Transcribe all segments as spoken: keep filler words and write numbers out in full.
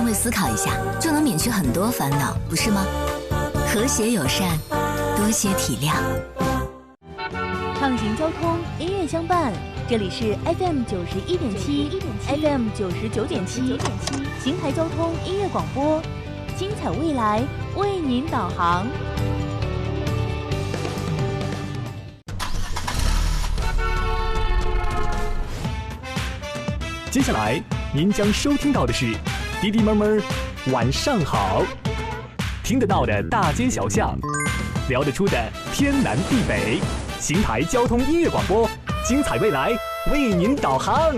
换位思考一下，就能免去很多烦恼，不是吗？和谐友善，多些体谅。 畅行交通，音乐相伴。这里是 F M 九十一点七 ，F M 九十九点七，邢台交通音乐广播，精彩未来为您导航。 接下来您将收听到的是滴滴妹妹晚上好，听得到的大街小巷，聊得出的天南地北，邢台交通音乐广播，精彩未来为您导航。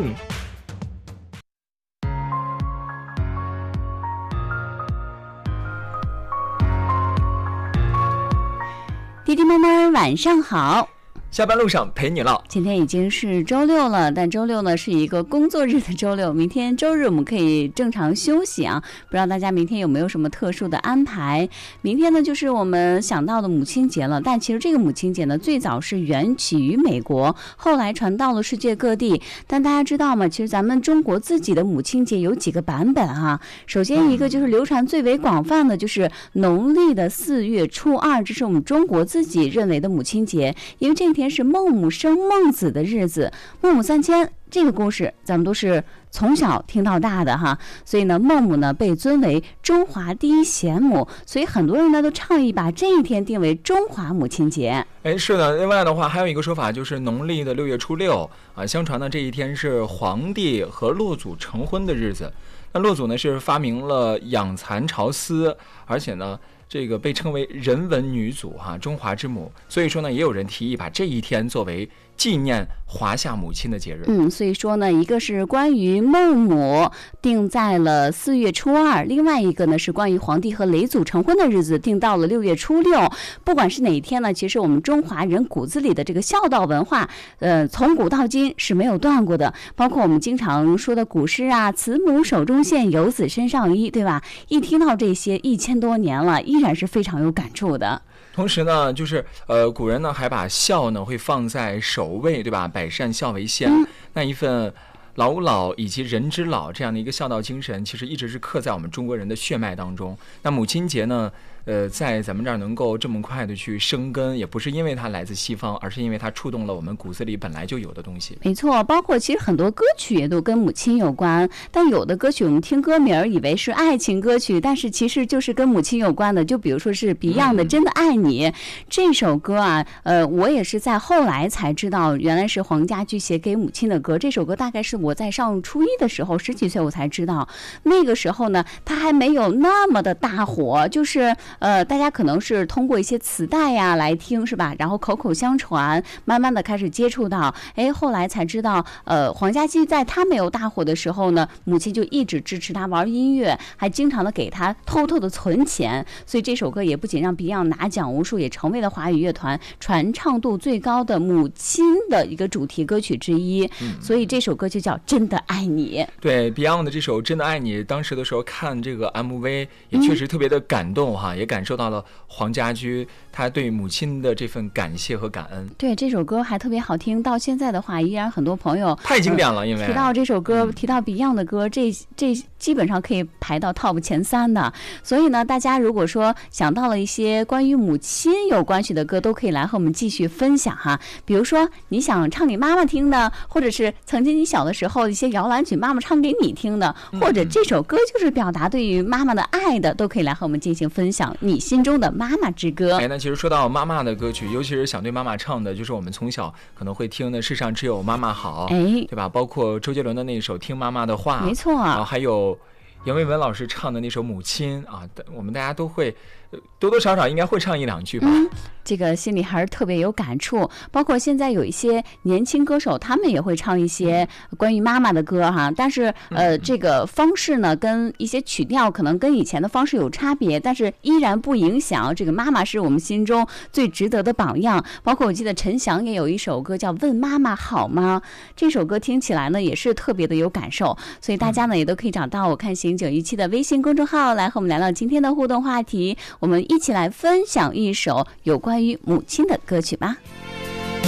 滴滴妹妹晚上好， 下班路上陪你唠。 今天已经是周六了，但周六呢是一个工作日的周六，明天周日我们可以正常休息啊。不知道大家明天有没有什么特殊的安排？明天呢就是我们想到的母亲节了，但其实这个母亲节呢最早是源起于美国，后来传到了世界各地。但大家知道吗？其实咱们中国自己的母亲节有几个版本啊。首先一个就是流传最为广泛的，就是农历的四月初二，这是我们中国自己认为的母亲节，因为这一天是孟母生孟子的日子。孟母三迁这个故事咱们都是从小听到大的哈，所以呢孟母呢被尊为中华第一贤母，所以很多人呢都倡议把这一天定为中华母亲节。 哎，是的。另外的话还有一个说法，就是农历的六月初六啊，相传呢这一天是皇帝和洛祖成婚的日子。那洛祖呢是发明了养蚕巢丝，而且呢这个被称为人文女祖哈，中华之母。所以说呢也有人提议把这一天作为纪念华夏母亲的节日。 嗯，所以说呢，一个是关于孟母定在了四月初二，另外一个呢是关于皇帝和雷祖成婚的日子定到了六月初六。不管是哪一天呢，其实我们中华人骨子里的这个孝道文化，呃，从古到今是没有断过的。包括我们经常说的古诗啊，慈母手中线，游子身上衣，对吧？一听到这些一千多年了，依然是非常有感触的。 同时呢，就是呃，古人呢还把孝呢会放在首位，对吧？百善孝为先，嗯、那一份老老以及人之老这样的一个孝道精神，其实一直是刻在我们中国人的血脉当中。那母亲节呢，呃，在咱们这儿能够这么快的去生根，也不是因为它来自西方，而是因为它触动了我们骨子里本来就有的东西。 没错，包括其实很多歌曲也都跟母亲有关，但有的歌曲我们听歌名以为是爱情歌曲，但是其实就是跟母亲有关的。就比如说是 Beyond 的《真的爱你》、嗯、这首歌啊，呃，我也是在后来才知道，原来是黄家驹写给母亲的歌。这首歌大概是我在上初一的时候，十几岁我才知道。那个时候呢，它还没有那么的大火，就是呃，大家可能是通过一些磁带呀来听，是吧？然后口口相传，慢慢的开始接触到，哎，后来才知道，呃，黄家驹在他没有大火的时候呢，母亲就一直支持他玩音乐，还经常的给他偷偷的存钱。所以这首歌也不仅让 Beyond 拿奖无数，也成为了华语乐团传唱度最高的母亲的一个主题歌曲之一。嗯、所以这首歌就叫《真的爱你》。 对 Beyond 的这首《真的爱你》，当时的时候看这个 M V 也确实特别的感动哈，嗯、也感受到了黄家驹他对母亲的这份感谢和感恩。 对，这首歌还特别好听，到现在的话依然很多朋友太经典了，呃、因为提到这首歌，嗯、提到 Beyond 的歌，这这基本上可以排到 top 前三的。所以呢，大家如果说想到了一些关于母亲有关系的歌，都可以来和我们继续分享哈。比如说你想唱给妈妈听的，或者是曾经你小的时候一些摇篮曲妈妈唱给你听的，或者这首歌就是表达对于妈妈的爱的，都可以来和我们进行分享你心中的妈妈之歌。 哎，那其实说到妈妈的歌曲，尤其是想对妈妈唱的，就是我们从小可能会听的《世上只有妈妈好》，哎，对吧？包括周杰伦的那首《听妈妈的话》， 没错， 然后还有杨维文老师唱的那首《母亲》啊，我们大家都会多多少少应该会唱一两句吧。 嗯，这个心里还是特别有感触。包括现在有一些年轻歌手，他们也会唱一些关于妈妈的歌哈，但是呃，这个方式呢，跟一些曲调可能跟以前的方式有差别，但是依然不影响这个妈妈是我们心中最值得的榜样。包括我记得陈翔也有一首歌叫《问妈妈好吗》，这首歌听起来呢也是特别的有感受，所以大家呢也都可以找到我看行九一七的微信公众号来和我们聊聊今天的互动话题，我们一起来分享一首有关于母亲的歌曲吧。